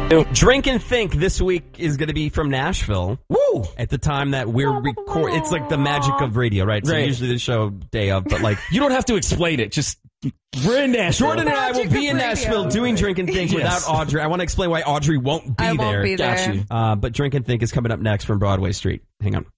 Drink and Think this week is going to be from Nashville. Woo! At the time that we're recording, it's like the magic of radio, right? So usually the show day of, but like you don't have to explain it. Just we're in Nashville. Jordan and I will be in Nashville doing Drink and Think without Audrey. I want to explain why Audrey won't be there. I won't be there. Got you. But Drink and Think is coming up next from Broadway Street. Hang on.